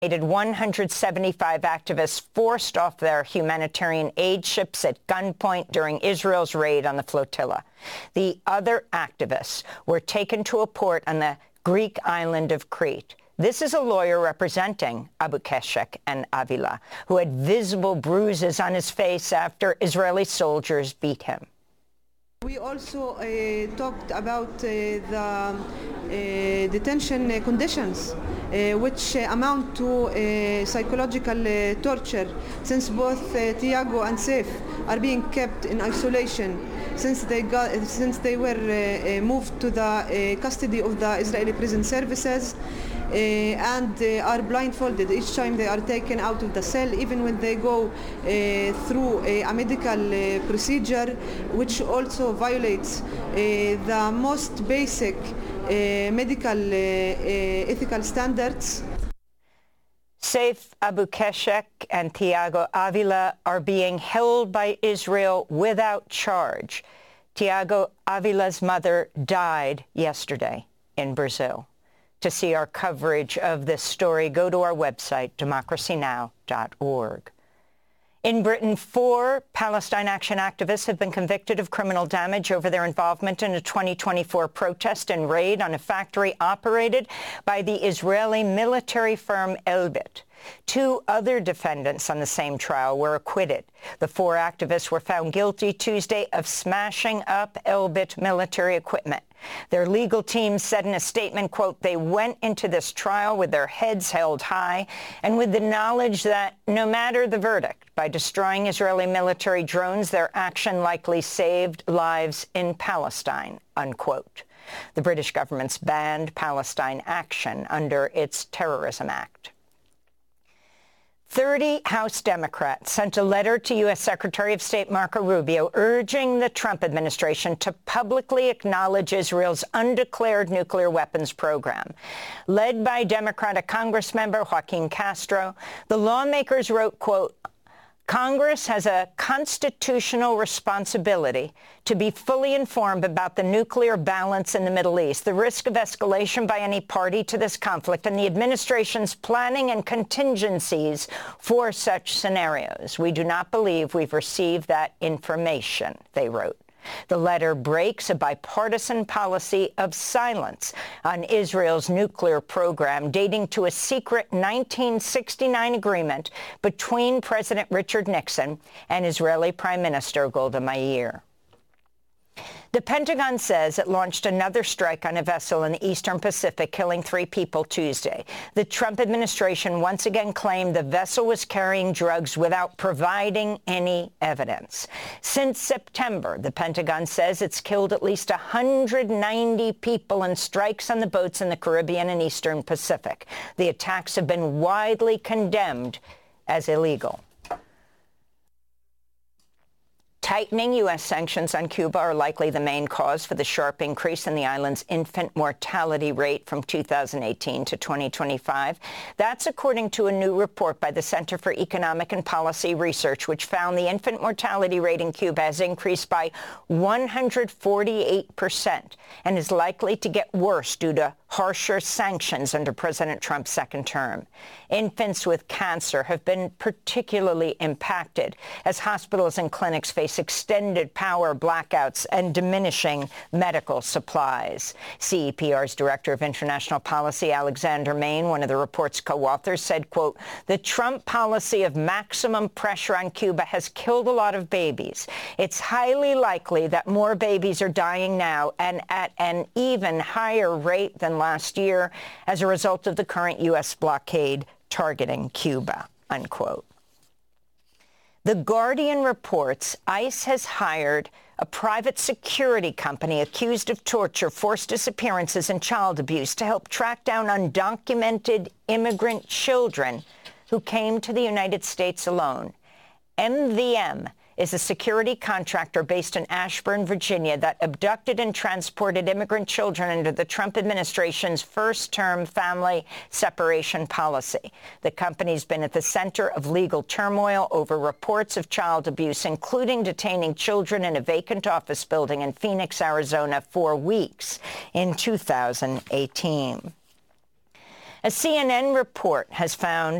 175 activists forced off their humanitarian aid ships at gunpoint during Israel's raid on the flotilla. The other activists were taken to a port on the Greek island of Crete. This is a lawyer representing Abu Keshek and Avila, who had visible bruises on his face after Israeli soldiers beat him. We also talked about the detention conditions, which amount to psychological torture, since both Tiago and Saif are being kept in isolation since they were moved to the custody of the Israeli prison services. And are blindfolded each time they are taken out of the cell, even when they go through a medical procedure, which also violates the most basic medical ethical standards. Saif Abu Keshek and Tiago Avila are being held by Israel without charge. Tiago Avila's mother died yesterday in Brazil. To see our coverage of this story, go to our website, democracynow.org. In Britain, 4 Palestine Action activists have been convicted of criminal damage over their involvement in a 2024 protest and raid on a factory operated by the Israeli military firm Elbit. 2 other defendants on the same trial were acquitted. The 4 activists were found guilty Tuesday of smashing up Elbit military equipment. Their legal team said in a statement, quote, "They went into this trial with their heads held high and with the knowledge that no matter the verdict, by destroying Israeli military drones, their action likely saved lives in Palestine," unquote. The British government's banned Palestine Action under its Terrorism Act. 30 House Democrats sent a letter to U.S. Secretary of State Marco Rubio urging the Trump administration to publicly acknowledge Israel's undeclared nuclear weapons program. Led by Democratic Congressmember Joaquin Castro, the lawmakers wrote, quote, "Congress has a constitutional responsibility to be fully informed about the nuclear balance in the Middle East, the risk of escalation by any party to this conflict, and the administration's planning and contingencies for such scenarios. We do not believe we've received that information," they wrote. The letter breaks a bipartisan policy of silence on Israel's nuclear program dating to a secret 1969 agreement between President Richard Nixon and Israeli Prime Minister Golda Meir. The Pentagon says it launched another strike on a vessel in the Eastern Pacific, killing 3 people Tuesday. The Trump administration once again claimed the vessel was carrying drugs without providing any evidence. Since September, the Pentagon says it's killed at least 190 people in strikes on the boats in the Caribbean and Eastern Pacific. The attacks have been widely condemned as illegal. Tightening U.S. sanctions on Cuba are likely the main cause for the sharp increase in the island's infant mortality rate from 2018 to 2025. That's according to a new report by the Center for Economic and Policy Research, which found the infant mortality rate in Cuba has increased by 148% and is likely to get worse due to harsher sanctions under President Trump's second term. Infants with cancer have been particularly impacted as hospitals and clinics face extended power blackouts and diminishing medical supplies. CEPR's Director of International Policy, Alexander Main, one of the report's co-authors, said, quote, "The Trump policy of maximum pressure on Cuba has killed a lot of babies. It's highly likely that more babies are dying now and at an even higher rate than last year as a result of the current U.S. blockade targeting Cuba," unquote. The Guardian reports ICE has hired a private security company accused of torture, forced disappearances, and child abuse to help track down undocumented immigrant children who came to the United States alone. MVM is a security contractor based in Ashburn, Virginia, that abducted and transported immigrant children under the Trump administration's first-term family separation policy. The company's been at the center of legal turmoil over reports of child abuse, including detaining children in a vacant office building in Phoenix, Arizona, for weeks in 2018. A CNN report has found